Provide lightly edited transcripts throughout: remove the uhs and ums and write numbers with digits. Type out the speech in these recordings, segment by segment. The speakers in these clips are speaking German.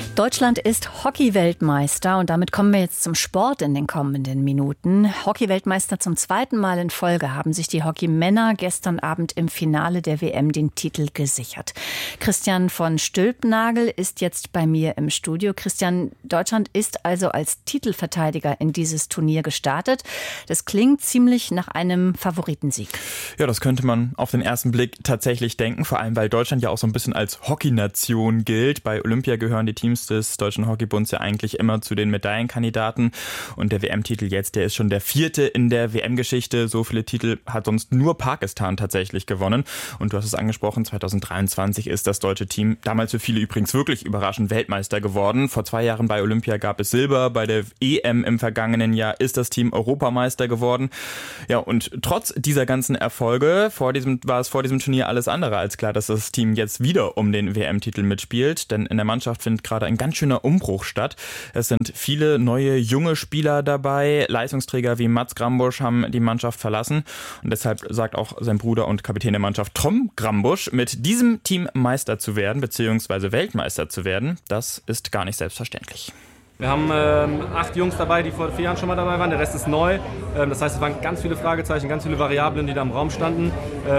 Deutschland ist Hockey-Weltmeister und damit kommen wir jetzt zum Sport in den kommenden Minuten. Hockey-Weltmeister zum zweiten Mal in Folge haben sich die Hockeymänner gestern Abend im Finale der WM den Titel gesichert. Christian von Stülpnagel ist jetzt bei mir im Studio. Christian, Deutschland ist also als Titelverteidiger in dieses Turnier gestartet. Das klingt ziemlich nach einem Favoritensieg. Ja, das könnte man auf den ersten Blick tatsächlich denken, vor allem weil Deutschland ja auch so ein bisschen als Hockeynation gilt. Bei Olympia gehören die Teams des Deutschen Hockeybunds ja eigentlich immer zu den Medaillenkandidaten. Und der WM-Titel jetzt, der ist schon der 4. in der WM-Geschichte. So viele Titel hat sonst nur Pakistan tatsächlich gewonnen. Und du hast es angesprochen, 2023 ist das deutsche Team, damals für viele übrigens wirklich überraschend, Weltmeister geworden. Vor 2 Jahren bei Olympia gab es Silber. Bei der EM im vergangenen Jahr ist das Team Europameister geworden. Ja, und trotz dieser ganzen Erfolge war es vor diesem Turnier alles andere als klar, dass das Team jetzt wieder um den WM-Titel mitspielt. Denn in der Mannschaft findet gerade ein ganz schöner Umbruch statt. Es sind viele neue, junge Spieler dabei. Leistungsträger wie Mats Grambusch haben die Mannschaft verlassen. Und deshalb sagt auch sein Bruder und Kapitän der Mannschaft Tom Grambusch, mit diesem Team Meister zu werden, beziehungsweise Weltmeister zu werden, das ist gar nicht selbstverständlich. Wir haben 8 Jungs dabei, die vor 4 Jahren schon mal dabei waren. Der Rest ist neu. Das heißt, es waren ganz viele Fragezeichen, ganz viele Variablen, die da im Raum standen.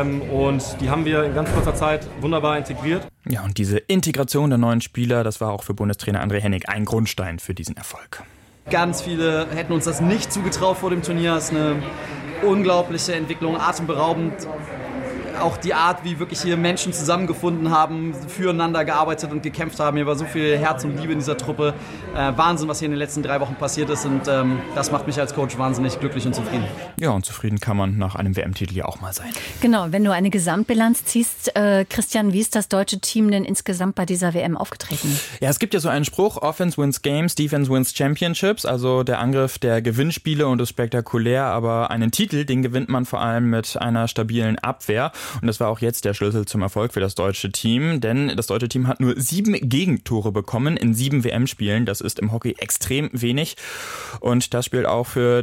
Und die haben wir in ganz kurzer Zeit wunderbar integriert. Ja, und diese Integration der neuen Spieler, das war auch für Bundestrainer André Hennig ein Grundstein für diesen Erfolg. Ganz viele hätten uns das nicht zugetraut vor dem Turnier. Es ist eine unglaubliche Entwicklung, atemberaubend. Auch die Art, wie wirklich hier Menschen zusammengefunden haben, füreinander gearbeitet und gekämpft haben. Hier war so viel Herz und Liebe in dieser Truppe. Wahnsinn, was hier in den letzten 3 Wochen passiert ist. Und das macht mich als Coach wahnsinnig glücklich und zufrieden. Ja, und zufrieden kann man nach einem WM-Titel ja auch mal sein. Genau, wenn du eine Gesamtbilanz ziehst, Christian, wie ist das deutsche Team denn insgesamt bei dieser WM aufgetreten? Ja, es gibt ja so einen Spruch, Offense wins Games, Defense wins Championships. Also der Angriff, der gewinnt Spiele und ist spektakulär. Aber einen Titel, den gewinnt man vor allem mit einer stabilen Abwehr. Und das war auch jetzt der Schlüssel zum Erfolg für das deutsche Team, denn das deutsche Team hat nur 7 Gegentore bekommen in 7 WM-Spielen. Das ist im Hockey extrem wenig. Und das spielt auch für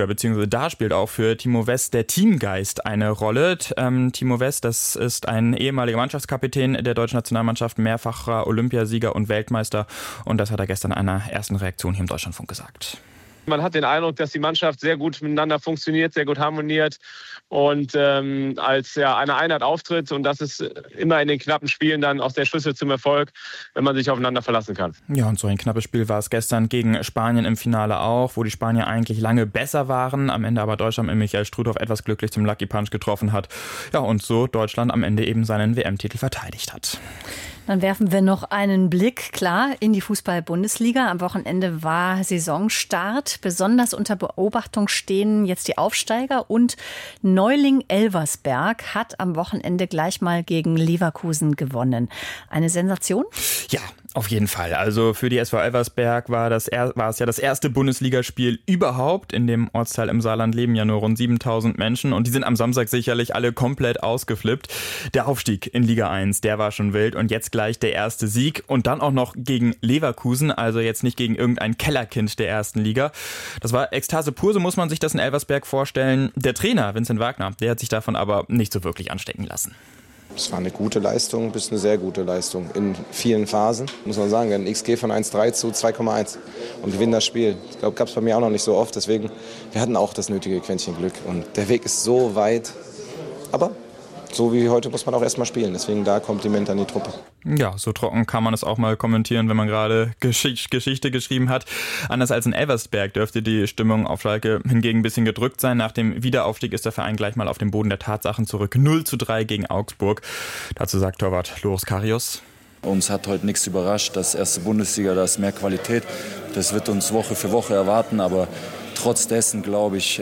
Timo West der Teamgeist eine Rolle. Timo West, das ist ein ehemaliger Mannschaftskapitän der deutschen Nationalmannschaft, mehrfacher Olympiasieger und Weltmeister. Und das hat er gestern in einer ersten Reaktion hier im Deutschlandfunk gesagt. Man hat den Eindruck, dass die Mannschaft sehr gut miteinander funktioniert, sehr gut harmoniert und als eine Einheit auftritt. Und das ist immer in den knappen Spielen dann auch der Schlüssel zum Erfolg, wenn man sich aufeinander verlassen kann. Ja, und so ein knappes Spiel war es gestern gegen Spanien im Finale auch, wo die Spanier eigentlich lange besser waren, am Ende aber Deutschland mit Michael Strudhoff etwas glücklich zum Lucky Punch getroffen hat. Ja, und so Deutschland am Ende eben seinen WM-Titel verteidigt hat. Dann werfen wir noch einen Blick, klar, in die Fußball-Bundesliga. Am Wochenende war Saisonstart. Besonders unter Beobachtung stehen jetzt die Aufsteiger und Neuling Elversberg hat am Wochenende gleich mal gegen Leverkusen gewonnen. Eine Sensation? Ja, auf jeden Fall. Also für die SV Elversberg war es ja das erste Bundesligaspiel überhaupt. In dem Ortsteil im Saarland leben ja nur rund 7.000 Menschen und die sind am Samstag sicherlich alle komplett ausgeflippt. Der Aufstieg in Liga 1, der war schon wild und jetzt gleich der erste Sieg und dann auch noch gegen Leverkusen, also jetzt nicht gegen irgendein Kellerkind der ersten Liga. Das war Ekstase pur, so muss man sich das in Elversberg vorstellen. Der Trainer Vincent Wagner, der hat sich davon aber nicht so wirklich anstecken lassen. Es war eine gute Leistung bis eine sehr gute Leistung. In vielen Phasen, muss man sagen, ein XG von 1,3 zu 2,1 und gewinnen das Spiel. Ich glaube, gab es bei mir auch noch nicht so oft. Deswegen, wir hatten auch das nötige Quäntchen Glück. Und der Weg ist so weit, aber so wie heute muss man auch erstmal spielen. Deswegen da Kompliment an die Truppe. Ja, so trocken kann man es auch mal kommentieren, wenn man gerade Geschichte geschrieben hat. Anders als in Elversberg dürfte die Stimmung auf Schalke hingegen ein bisschen gedrückt sein. Nach dem Wiederaufstieg ist der Verein gleich mal auf den Boden der Tatsachen zurück. 0:3 gegen Augsburg. Dazu sagt Torwart Loris Karius. Uns hat heute nichts überrascht. Das erste Bundesliga, da ist mehr Qualität. Das wird uns Woche für Woche erwarten. Aber trotz dessen, glaube ich,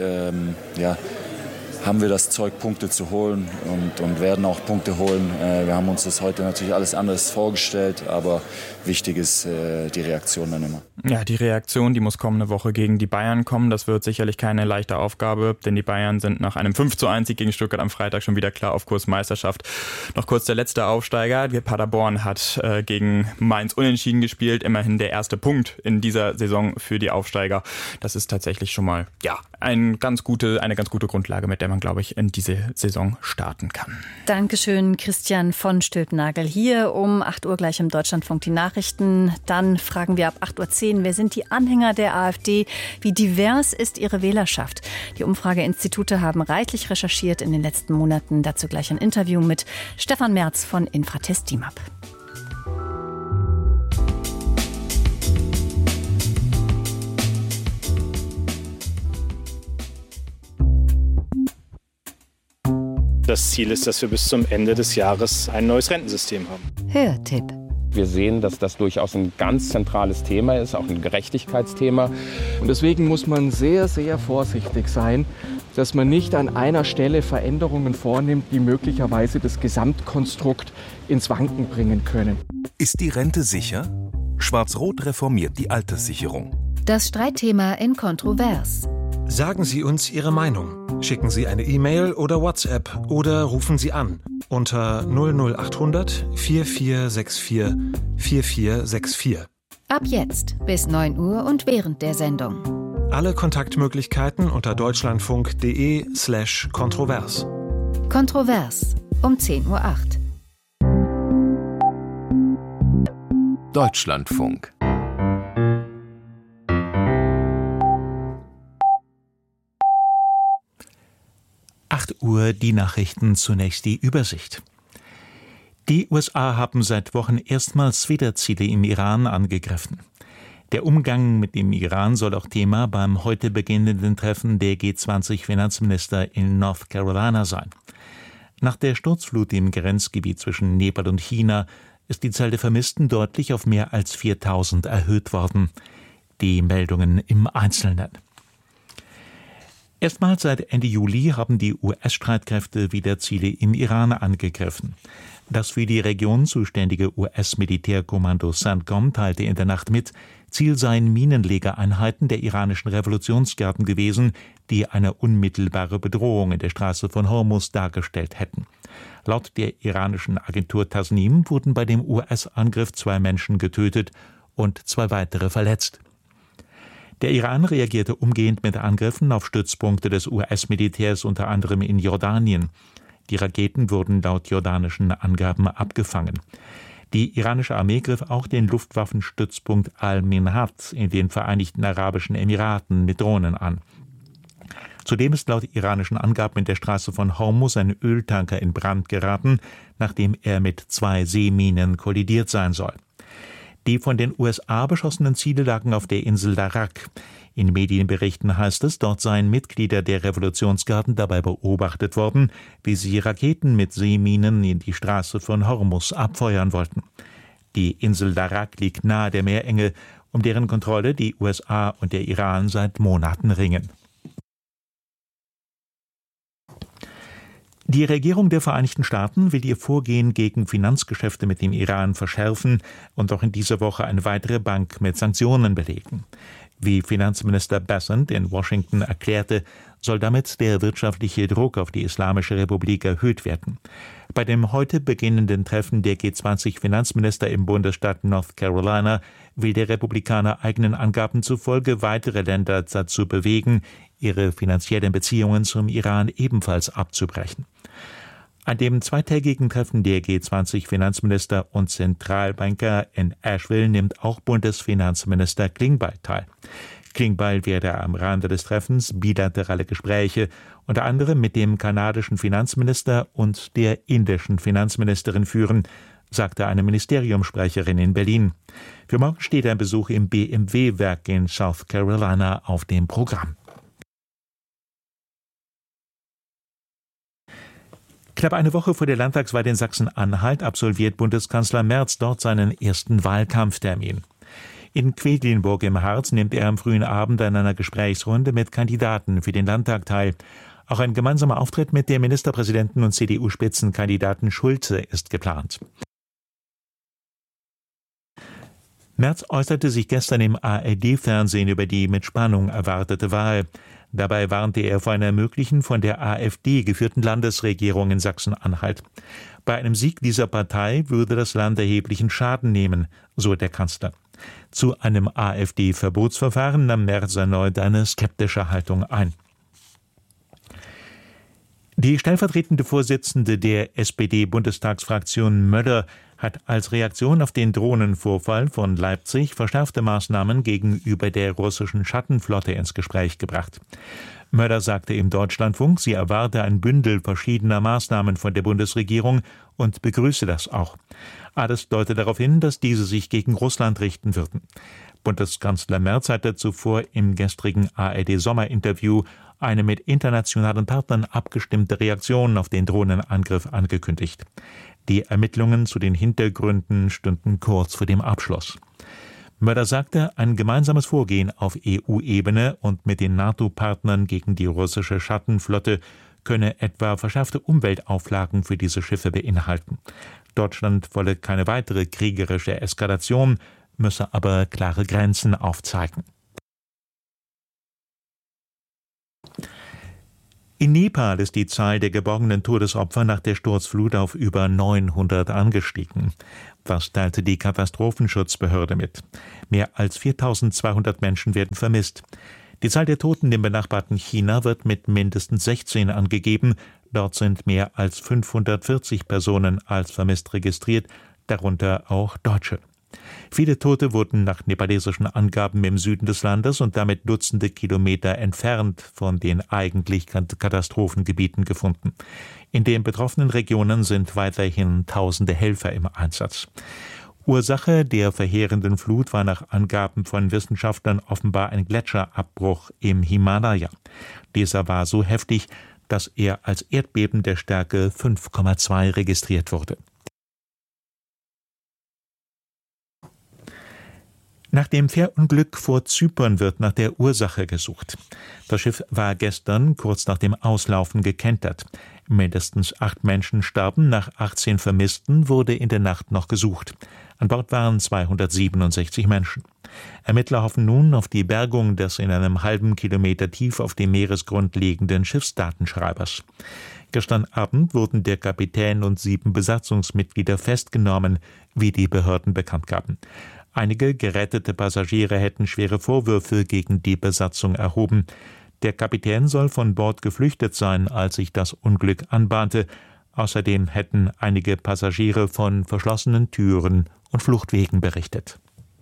haben wir das Zeug, Punkte zu holen und werden auch Punkte holen. Wir haben uns das heute natürlich alles anderes vorgestellt, aber wichtig ist die Reaktion dann immer. Ja, die Reaktion, die muss kommende Woche gegen die Bayern kommen. Das wird sicherlich keine leichte Aufgabe, denn die Bayern sind nach einem 5:1 gegen Stuttgart am Freitag schon wieder klar auf Kurs Meisterschaft. Noch kurz der letzte Aufsteiger. Paderborn hat gegen Mainz unentschieden gespielt. Immerhin der erste Punkt in dieser Saison für die Aufsteiger. Das ist tatsächlich schon mal eine ganz gute Grundlage, mit der man man, glaube ich, in diese Saison starten kann. Dankeschön, Christian von Stülpnagel. Hier um 8 Uhr gleich im Deutschlandfunk die Nachrichten. Dann fragen wir ab 8.10 Uhr, wer sind die Anhänger der AfD? Wie divers ist ihre Wählerschaft? Die Umfrageinstitute haben reichlich recherchiert in den letzten Monaten. Dazu gleich ein Interview mit Stefan Merz von Infratest DIMAP. Das Ziel ist, dass wir bis zum Ende des Jahres ein neues Rentensystem haben. Hörtipp. Wir sehen, dass das durchaus ein ganz zentrales Thema ist, auch ein Gerechtigkeitsthema. Und deswegen muss man sehr, sehr vorsichtig sein, dass man nicht an einer Stelle Veränderungen vornimmt, die möglicherweise das Gesamtkonstrukt ins Wanken bringen können. Ist die Rente sicher? Schwarz-Rot reformiert die Alterssicherung. Das Streitthema in Kontrovers. Sagen Sie uns Ihre Meinung. Schicken Sie eine E-Mail oder WhatsApp oder rufen Sie an unter 00800 4464 4464. Ab jetzt bis 9 Uhr und während der Sendung. Alle Kontaktmöglichkeiten unter deutschlandfunk.de/kontrovers. Kontrovers um 10.08 Uhr. Deutschlandfunk. Uhr die Nachrichten, zunächst die Übersicht. Die USA haben seit Wochen erstmals wieder Ziele im Iran angegriffen. Der Umgang mit dem Iran soll auch Thema beim heute beginnenden Treffen der G20-Finanzminister in North Carolina sein. Nach der Sturzflut im Grenzgebiet zwischen Nepal und China ist die Zahl der Vermissten deutlich auf mehr als 4.000 erhöht worden. Die Meldungen im Einzelnen. Erstmals seit Ende Juli haben die US-Streitkräfte wieder Ziele im Iran angegriffen. Das für die Region zuständige US-Militärkommando CENTCOM teilte in der Nacht mit, Ziel seien Minenlegereinheiten der iranischen Revolutionsgarden gewesen, die eine unmittelbare Bedrohung in der Straße von Hormuz dargestellt hätten. Laut der iranischen Agentur Tasnim wurden bei dem US-Angriff 2 Menschen getötet und 2 weitere verletzt. Der Iran reagierte umgehend mit Angriffen auf Stützpunkte des US-Militärs, unter anderem in Jordanien. Die Raketen wurden laut jordanischen Angaben abgefangen. Die iranische Armee griff auch den Luftwaffenstützpunkt Al-Minhad in den Vereinigten Arabischen Emiraten mit Drohnen an. Zudem ist laut iranischen Angaben in der Straße von Hormuz ein Öltanker in Brand geraten, nachdem er mit 2 Seeminen kollidiert sein soll. Die von den USA beschossenen Ziele lagen auf der Insel Darak. In Medienberichten heißt es, dort seien Mitglieder der Revolutionsgarden dabei beobachtet worden, wie sie Raketen mit Seeminen in die Straße von Hormuz abfeuern wollten. Die Insel Darak liegt nahe der Meerenge, um deren Kontrolle die USA und der Iran seit Monaten ringen. Die Regierung der Vereinigten Staaten will ihr Vorgehen gegen Finanzgeschäfte mit dem Iran verschärfen und auch in dieser Woche eine weitere Bank mit Sanktionen belegen. Wie Finanzminister Bessent in Washington erklärte, soll damit der wirtschaftliche Druck auf die Islamische Republik erhöht werden. Bei dem heute beginnenden Treffen der G20-Finanzminister im Bundesstaat North Carolina will der Republikaner eigenen Angaben zufolge weitere Länder dazu bewegen, ihre finanziellen Beziehungen zum Iran ebenfalls abzubrechen. An dem zweitägigen Treffen der G20-Finanzminister und Zentralbanker in Asheville nimmt auch Bundesfinanzminister Klingbeil teil. Klingbeil werde am Rande des Treffens bilaterale Gespräche unter anderem mit dem kanadischen Finanzminister und der indischen Finanzministerin führen, sagte eine Ministeriumssprecherin in Berlin. Für morgen steht ein Besuch im BMW-Werk in South Carolina auf dem Programm. Knapp eine Woche vor der Landtagswahl in Sachsen-Anhalt absolviert Bundeskanzler Merz dort seinen ersten Wahlkampftermin. In Quedlinburg im Harz nimmt er am frühen Abend an einer Gesprächsrunde mit Kandidaten für den Landtag teil. Auch ein gemeinsamer Auftritt mit dem Ministerpräsidenten und CDU-Spitzenkandidaten Schulze ist geplant. Merz äußerte sich gestern im ARD-Fernsehen über die mit Spannung erwartete Wahl. Dabei warnte er vor einer möglichen von der AfD geführten Landesregierung in Sachsen-Anhalt. Bei einem Sieg dieser Partei würde das Land erheblichen Schaden nehmen, so der Kanzler. Zu einem AfD-Verbotsverfahren nahm Merz erneut eine skeptische Haltung ein. Die stellvertretende Vorsitzende der SPD-Bundestagsfraktion Möller hat als Reaktion auf den Drohnenvorfall von Leipzig verschärfte Maßnahmen gegenüber der russischen Schattenflotte ins Gespräch gebracht. Möller sagte im Deutschlandfunk, sie erwarte ein Bündel verschiedener Maßnahmen von der Bundesregierung und begrüße das auch. Alles deutet darauf hin, dass diese sich gegen Russland richten würden. Bundeskanzler Merz hatte zuvor im gestrigen ARD-Sommerinterview eine mit internationalen Partnern abgestimmte Reaktion auf den Drohnenangriff angekündigt. Die Ermittlungen zu den Hintergründen stünden kurz vor dem Abschluss. Möller sagte, ein gemeinsames Vorgehen auf EU-Ebene und mit den NATO-Partnern gegen die russische Schattenflotte könne etwa verschärfte Umweltauflagen für diese Schiffe beinhalten. Deutschland wolle keine weitere kriegerische Eskalation, müsse aber klare Grenzen aufzeigen. In Nepal ist die Zahl der geborgenen Todesopfer nach der Sturzflut auf über 900 angestiegen. Das teilte die Katastrophenschutzbehörde mit. Mehr als 4.200 Menschen werden vermisst. Die Zahl der Toten im benachbarten China wird mit mindestens 16 angegeben. Dort sind mehr als 540 Personen als vermisst registriert, darunter auch Deutsche. Viele Tote wurden nach nepalesischen Angaben im Süden des Landes und damit Dutzende Kilometer entfernt von den eigentlich Katastrophengebieten gefunden. In den betroffenen Regionen sind weiterhin tausende Helfer im Einsatz. Ursache der verheerenden Flut war nach Angaben von Wissenschaftlern offenbar ein Gletscherabbruch im Himalaya. Dieser war so heftig, dass er als Erdbeben der Stärke 5,2 registriert wurde. Nach dem Fährunglück vor Zypern wird nach der Ursache gesucht. Das Schiff war gestern kurz nach dem Auslaufen gekentert. Mindestens 8 Menschen starben, nach 18 Vermissten wurde in der Nacht noch gesucht. An Bord waren 267 Menschen. Ermittler hoffen nun auf die Bergung des in einem halben Kilometer tief auf dem Meeresgrund liegenden Schiffsdatenschreibers. Gestern Abend wurden der Kapitän und 7 Besatzungsmitglieder festgenommen, wie die Behörden bekannt gaben. Einige gerettete Passagiere hätten schwere Vorwürfe gegen die Besatzung erhoben. Der Kapitän soll von Bord geflüchtet sein, als sich das Unglück anbahnte. Außerdem hätten einige Passagiere von verschlossenen Türen und Fluchtwegen berichtet.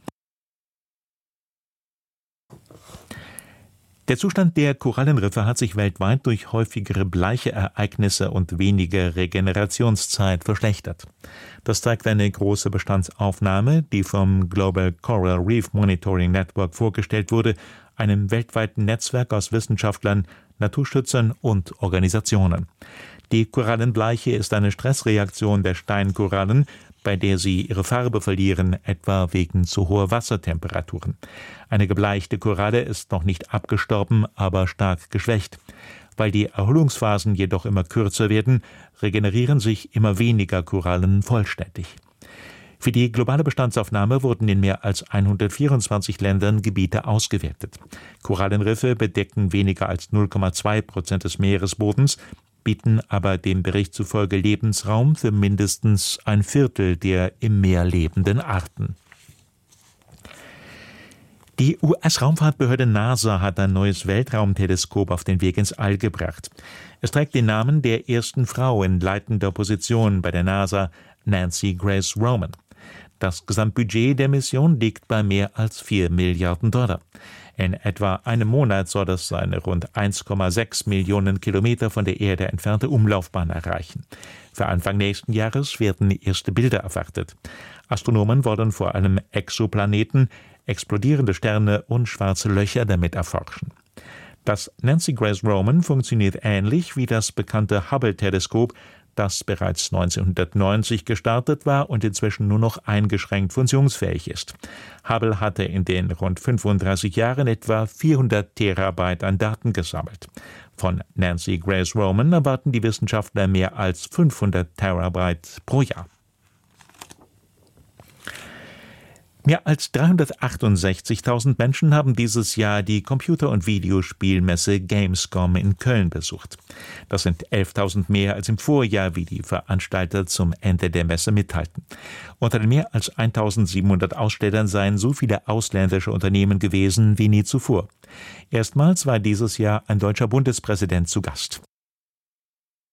Der Zustand der Korallenriffe hat sich weltweit durch häufigere Bleicheereignisse und weniger Regenerationszeit verschlechtert. Das zeigt eine große Bestandsaufnahme, die vom Global Coral Reef Monitoring Network vorgestellt wurde, einem weltweiten Netzwerk aus Wissenschaftlern, Naturschützern und Organisationen. Die Korallenbleiche ist eine Stressreaktion der Steinkorallen, bei der sie ihre Farbe verlieren, etwa wegen zu hoher Wassertemperaturen. Eine gebleichte Koralle ist noch nicht abgestorben, aber stark geschwächt. Weil die Erholungsphasen jedoch immer kürzer werden, regenerieren sich immer weniger Korallen vollständig. Für die globale Bestandsaufnahme wurden in mehr als 124 Ländern Gebiete ausgewertet. Korallenriffe bedecken weniger als 0,2% des Meeresbodens, bieten aber dem Bericht zufolge Lebensraum für mindestens ein Viertel der im Meer lebenden Arten. Die US-Raumfahrtbehörde NASA hat ein neues Weltraumteleskop auf den Weg ins All gebracht. Es trägt den Namen der ersten Frau in leitender Position bei der NASA, Nancy Grace Roman. Das Gesamtbudget der Mission liegt bei mehr als $4 Milliarden. In etwa einem Monat soll es seine rund 1,6 Millionen Kilometer von der Erde entfernte Umlaufbahn erreichen. Für Anfang nächsten Jahres werden erste Bilder erwartet. Astronomen wollen vor allem Exoplaneten, explodierende Sterne und schwarze Löcher damit erforschen. Das Nancy Grace Roman funktioniert ähnlich wie das bekannte Hubble-Teleskop, das bereits 1990 gestartet war und inzwischen nur noch eingeschränkt funktionsfähig ist. Hubble hatte in den rund 35 Jahren etwa 400 Terabyte an Daten gesammelt. Von Nancy Grace Roman erwarten die Wissenschaftler mehr als 500 Terabyte pro Jahr. Mehr als 368.000 Menschen haben dieses Jahr die Computer- und Videospielmesse Gamescom in Köln besucht. Das sind 11.000 mehr als im Vorjahr, wie die Veranstalter zum Ende der Messe mitteilten. Unter den mehr als 1.700 Ausstellern seien so viele ausländische Unternehmen gewesen wie nie zuvor. Erstmals war dieses Jahr ein deutscher Bundespräsident zu Gast.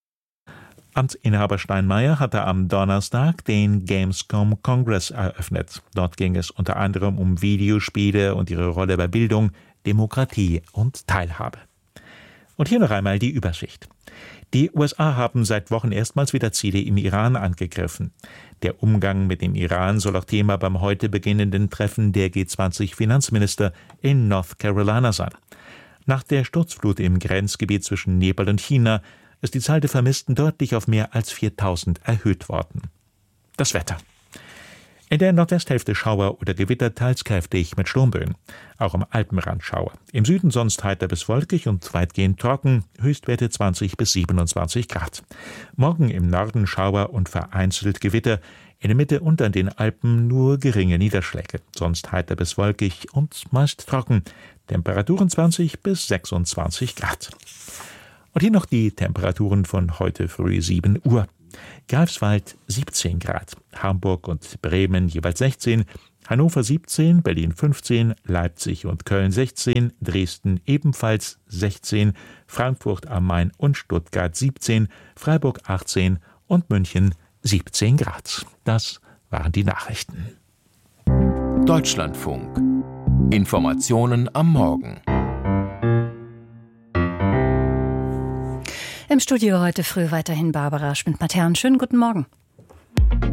Amtsinhaber Steinmeier hatte am Donnerstag den Gamescom Congress eröffnet. Dort ging es unter anderem um Videospiele und ihre Rolle bei Bildung, Demokratie und Teilhabe. Und hier noch einmal die Übersicht. Die USA haben seit Wochen erstmals wieder Ziele im Iran angegriffen. Der Umgang mit dem Iran soll auch Thema beim heute beginnenden Treffen der G20-Finanzminister in North Carolina sein. Nach der Sturzflut im Grenzgebiet zwischen Nepal und China ist die Zahl der Vermissten deutlich auf mehr als 4.000 erhöht worden. Das Wetter. In der Nordwesthälfte Schauer oder Gewitter, teils kräftig mit Sturmböen. Auch am Alpenrand Schauer. Im Süden sonst heiter bis wolkig und weitgehend trocken, Höchstwerte 20 bis 27 Grad. Morgen im Norden Schauer und vereinzelt Gewitter, in der Mitte und an den Alpen nur geringe Niederschläge. Sonst heiter bis wolkig und meist trocken. Temperaturen 20 bis 26 Grad. Und hier noch die Temperaturen von heute früh 7 Uhr. Greifswald 17 Grad, Hamburg und Bremen jeweils 16, Hannover 17, Berlin 15, Leipzig und Köln 16, Dresden ebenfalls 16, Frankfurt am Main und Stuttgart 17, Freiburg 18 und München 17 Grad. Das waren die Nachrichten. Deutschlandfunk. Informationen am Morgen. Im Studio heute früh weiterhin Barbara Schmidt-Matern. Schönen guten Morgen.